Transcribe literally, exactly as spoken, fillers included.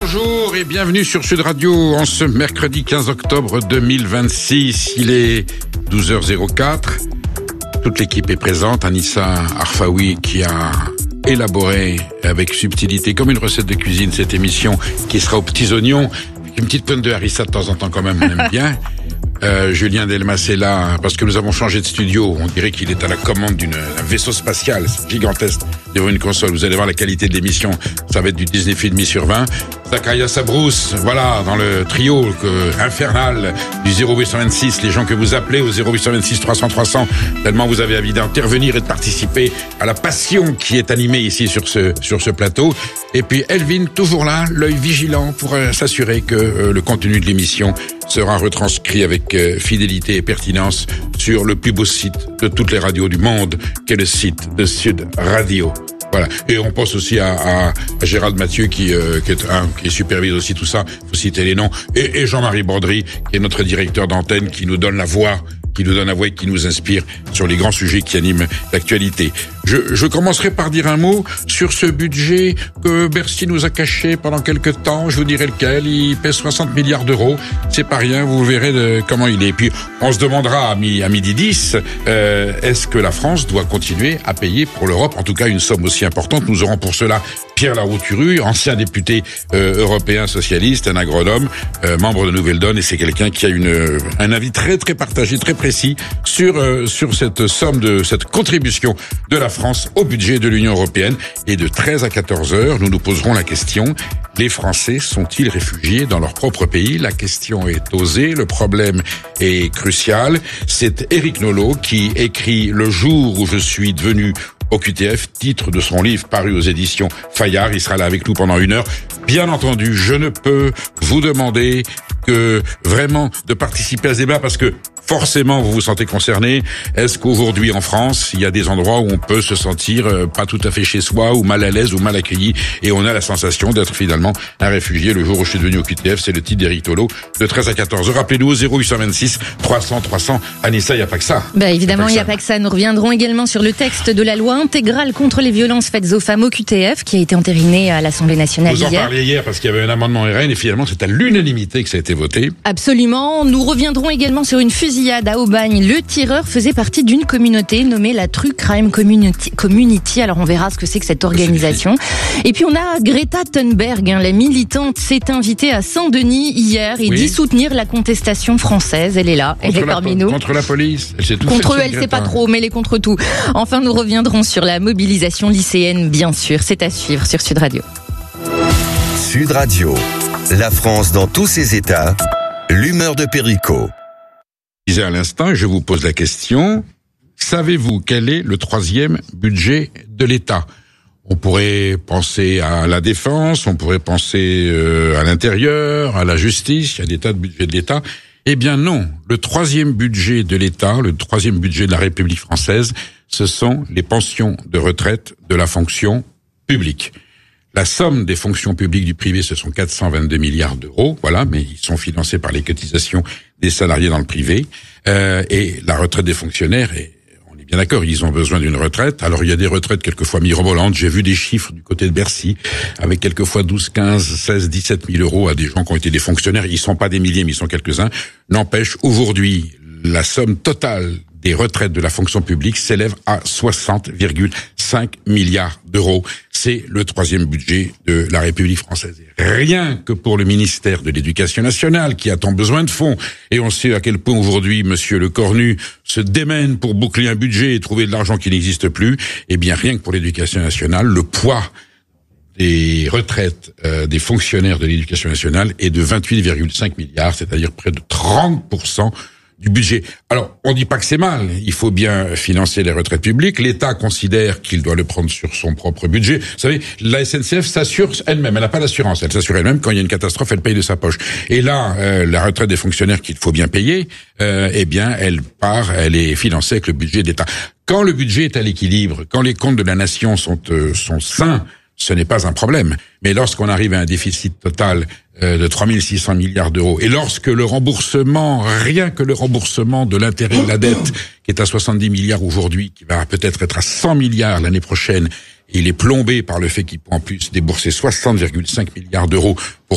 Bonjour et bienvenue sur Sud Radio en ce mercredi quinze octobre deux mille vingt-six. Il est douze heures zéro quatre. Toute l'équipe est présente. Anissa Arfaoui qui a élaboré avec subtilité, comme une recette de cuisine, cette émission qui sera aux petits oignons. Une petite tonne de harissa de temps en temps quand même, on aime bien. Euh, Julien Delmas est là parce que nous avons changé de studio. On dirait qu'il est à la commande d'une, d'un vaisseau spatial gigantesque devant une console. Vous allez voir la qualité de l'émission. Ça va être du dix-neuf virgule cinq sur vingt. Zakaria Sabrousse, voilà, dans le trio que, infernal du zéro huit cent vingt-six. Les gens que vous appelez au zéro huit cent vingt-six trois cents trois cents, tellement vous avez envie d'intervenir et de participer à la passion qui est animée ici sur ce, sur ce plateau. Et puis Elvin, toujours là, l'œil vigilant pour euh, s'assurer que euh, le contenu de l'émission sera retranscrit avec euh, fidélité et pertinence sur le plus beau site de toutes les radios du monde, qu'est le site de Sud Radio. Voilà. Et on pense aussi à, à, à Gérald Mathieu qui, euh, qui, est, hein, qui supervise aussi tout ça. Faut citer les noms. Et, et Jean-Marie Baudry, qui est notre directeur d'antenne, qui nous donne la voix, qui nous donne la voix et qui nous inspire sur les grands sujets qui animent l'actualité. Je, je commencerai par dire un mot sur ce budget que Bercy nous a caché pendant quelques temps. Je vous dirai lequel. Il pèse soixante milliards d'euros. C'est pas rien. Vous verrez de, comment il est. Et puis, on se demandera à, mi, à midi dix, euh, est-ce que la France doit continuer à payer pour l'Europe, en tout cas une somme aussi importante. Nous aurons pour cela Pierre Larouturru, ancien député euh, européen socialiste, un agronome, euh, membre de Nouvelle Donne, et c'est quelqu'un qui a une, un avis très très partagé, très précis sur euh, sur cette somme de cette contribution de la France au budget de l'Union européenne. Et de treize à quatorze heures, nous nous poserons la question: les Français sont-ils réfugiés dans leur propre pays? La question est osée, le problème est crucial. C'est Éric Nolot qui écrit Le jour où je suis devenu O Q T F, titre de son livre paru aux éditions Fayard. Il sera là avec nous pendant une heure. Bien entendu, je ne peux vous demander que vraiment de participer à ce débat parce que forcément vous vous sentez concerné. Est-ce qu'aujourd'hui en France, il y a des endroits où on peut se sentir euh, pas tout à fait chez soi ou mal à l'aise ou mal accueilli et on a la sensation d'être finalement un réfugié? Le jour où je suis devenu O Q T F, c'est le titre d'Éric Nolot de treize à quatorze heures. Rappelez-nous au zéro huit cent vingt-six trois cents trois cents. Anissa, il n'y a pas que ça. Bah évidemment, il n'y a pas que ça. Nous reviendrons également sur le texte de la loi intégrale contre les violences faites aux femmes O Q T F qui a été entériné à l'Assemblée nationale hier. Vous en hier. parliez hier parce qu'il y avait un amendement R N et finalement c'est à l'unanimité que ça a été voté. Absolument. Nous reviendrons également sur une fusillade à Aubagne. Le tireur faisait partie d'une communauté nommée la True Crime Community. Community. Alors on verra ce que c'est que cette organisation. Et puis on a Greta Thunberg, hein, la militante, s'est invitée à Saint-Denis hier et oui. dit soutenir la contestation française. Elle est là, contre elle est parmi po- nous. Contre la police. Elle sait tout contre eux, elle sait pas trop, mais elle est contre tout. Enfin, nous reviendrons sur la mobilisation lycéenne, bien sûr. C'est à suivre sur Sud Radio. Sud Radio, la France dans tous ses états, l'humeur de Perico. Je disais à l'instant, je vous pose la question, savez-vous quel est le troisième budget de l'État? On pourrait penser à la défense, on pourrait penser euh, à l'intérieur, à la justice, il y a des tas de budgets de l'État. Eh bien non, le troisième budget de l'État, le troisième budget de la République française, ce sont les pensions de retraite de la fonction publique. La somme des fonctions publiques du privé, ce sont quatre cent vingt-deux milliards d'euros, voilà, mais ils sont financés par les cotisations des salariés dans le privé. Euh, et la retraite des fonctionnaires, et on est bien d'accord, ils ont besoin d'une retraite. Alors il y a des retraites quelquefois mirobolantes. J'ai vu des chiffres du côté de Bercy, avec quelquefois douze, quinze, seize, dix-sept mille euros à des gens qui ont été des fonctionnaires. Ils sont pas des milliers, mais ils sont quelques-uns. N'empêche, aujourd'hui, la somme totale des retraites de la fonction publique s'élève à soixante virgule cinq milliards d'euros. C'est le troisième budget de la République française. Rien que pour le ministère de l'Éducation nationale, qui a tant besoin de fonds. Et on sait à quel point aujourd'hui, monsieur Le Cornu se démène pour boucler un budget et trouver de l'argent qui n'existe plus. Eh bien, rien que pour l'Éducation nationale, le poids des retraites euh, des fonctionnaires de l'Éducation nationale est de vingt-huit virgule cinq milliards, c'est-à-dire près de trente pour cent du budget. Alors, on dit pas que c'est mal. Il faut bien financer les retraites publiques. L'État considère qu'il doit le prendre sur son propre budget. Vous savez, la S N C F s'assure elle-même. Elle n'a pas d'assurance. Elle s'assure elle-même. Quand il y a une catastrophe, elle paye de sa poche. Et là, euh, la retraite des fonctionnaires qu'il faut bien payer, euh, eh bien, elle part, elle est financée avec le budget de l'État. Quand le budget est à l'équilibre, quand les comptes de la nation sont, euh, sont sains, ce n'est pas un problème. Mais lorsqu'on arrive à un déficit total euh, de trois mille six cents milliards d'euros, et lorsque le remboursement, rien que le remboursement de l'intérêt de la dette, qui est à soixante-dix milliards aujourd'hui, qui va peut-être être à cent milliards l'année prochaine, il est plombé par le fait qu'il peut en plus débourser soixante virgule cinq milliards d'euros pour